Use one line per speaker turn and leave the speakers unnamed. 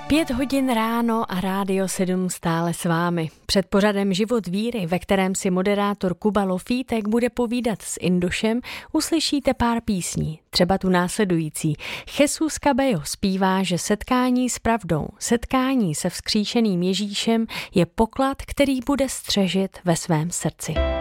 5 hodin ráno a Rádio 7 stále s vámi. Před pořadem Život víry, ve kterém si moderátor Kuba Lofítek bude povídat s Indošem, uslyšíte pár písní, třeba tu následující. Jesus Cabello zpívá, že setkání s pravdou, setkání se vzkříšeným Ježíšem je poklad, který bude střežit ve svém srdci.